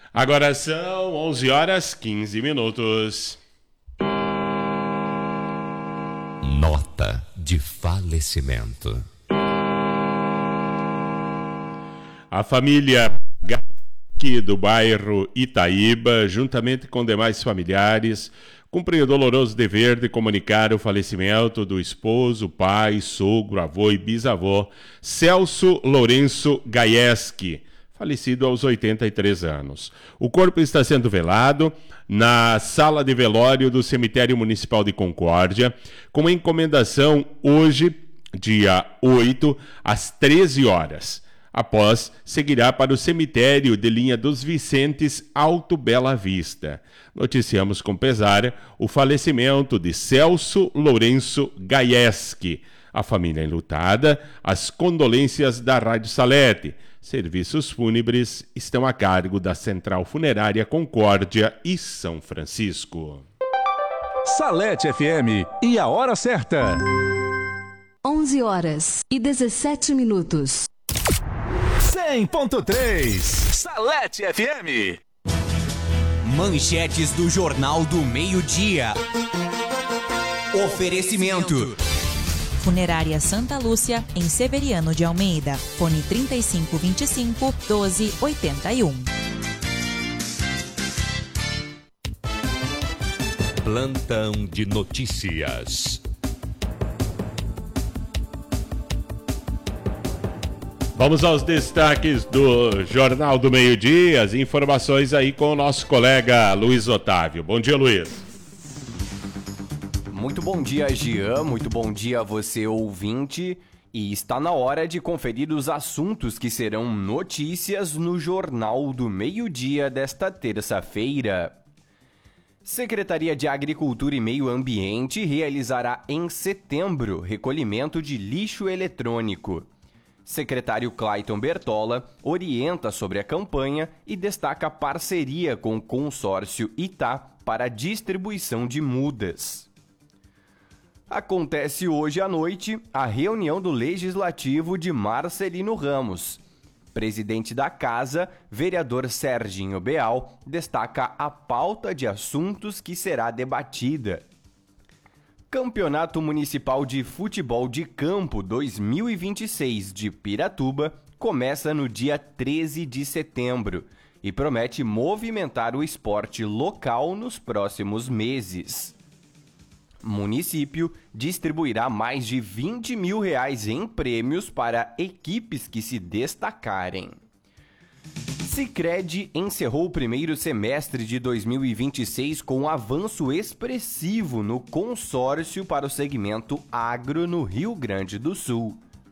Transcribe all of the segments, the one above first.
Agora são 11 horas 15 minutos. Nota de falecimento. A família aqui do bairro Itaíba, juntamente com demais familiares, cumprem o doloroso dever de comunicar o falecimento do esposo, pai, sogro, avô e bisavô Celso Lourenço Gaieski, falecido aos 83 anos. O corpo está sendo velado na sala de velório do Cemitério Municipal de Concórdia, com encomendação hoje, dia 8, às 13 horas. Após, seguirá para o cemitério de Linha dos Vicentes, Alto Bela Vista. Noticiamos com pesar o falecimento de Celso Lourenço Gaieski. A família enlutada, as condolências da Rádio Salete. Serviços fúnebres estão a cargo da Central Funerária Concórdia e São Francisco. Salete FM e a hora certa. 11 horas e 17 minutos. 100.3 Salete FM. Manchetes do Jornal do Meio-Dia. Oferecimento. Funerária Santa Lúcia, em Severiano de Almeida. Fone 3525-1281. Plantão de notícias. Vamos aos destaques do Jornal do Meio-Dia, as informações aí com o nosso colega Luiz Otávio. Bom dia, Luiz. Muito bom dia, Jean, muito bom dia a você, ouvinte. E está na hora de conferir os assuntos que serão notícias no Jornal do Meio-Dia desta terça-feira. Secretaria de Agricultura e Meio Ambiente realizará em setembro recolhimento de lixo eletrônico. Secretário Clayton Bertola orienta sobre a campanha e destaca parceria com o consórcio Itá para a distribuição de mudas. Acontece hoje à noite a reunião do Legislativo de Marcelino Ramos. Presidente da Casa, vereador Serginho Beal, destaca a pauta de assuntos que será debatida. Campeonato Municipal de Futebol de Campo 2026 de Piratuba começa no dia 13 de setembro e promete movimentar o esporte local nos próximos meses. Município distribuirá mais de R$20 mil em prêmios para equipes que se destacarem. Sicredi encerrou o primeiro semestre de 2026 com um avanço expressivo no consórcio para o segmento agro no Rio Grande do Sul.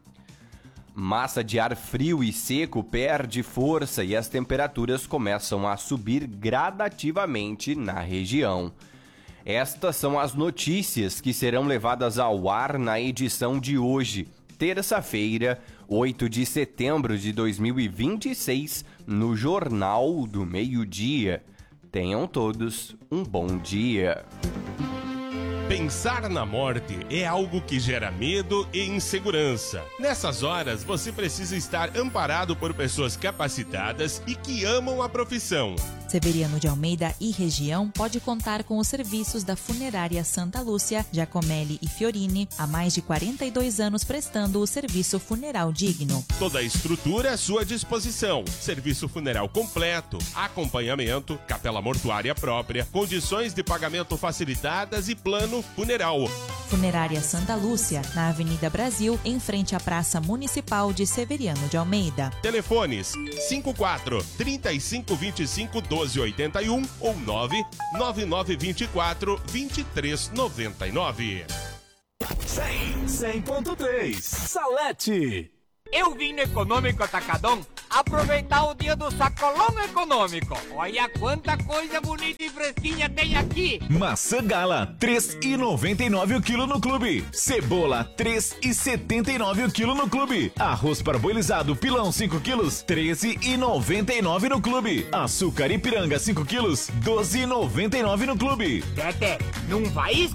Massa de ar frio e seco perde força e as temperaturas começam a subir gradativamente na região. Estas são as notícias que serão levadas ao ar na edição de hoje, terça-feira, 8 de setembro de 2026, no Jornal do Meio-Dia. Tenham todos um bom dia. Pensar na morte é algo que gera medo e insegurança. Nessas horas, você precisa estar amparado por pessoas capacitadas e que amam a profissão. Severiano de Almeida e região pode contar com os serviços da Funerária Santa Lúcia, Giacomelli e Fiorini, há mais de 42 anos prestando o serviço funeral digno. Toda a estrutura à sua disposição. Serviço funeral completo, acompanhamento, capela mortuária própria, condições de pagamento facilitadas e plano funeral. Funerária Santa Lúcia, na Avenida Brasil, em frente à Praça Municipal de Severiano de Almeida. Telefones 54-3525-1281 ou 99924-2399. 100.3 Salete. Eu vim no Econômico Atacadão aproveitar o dia do sacolão econômico. Olha quanta coisa bonita e fresquinha tem aqui. Maçã Gala, 3,99 o quilo no clube. Cebola, 3,79 o quilo no clube. Arroz parboilizado pilão 5 quilos, 13,99 no clube. Açúcar Ipiranga 5 quilos, 12,99 no clube. Tete, não vai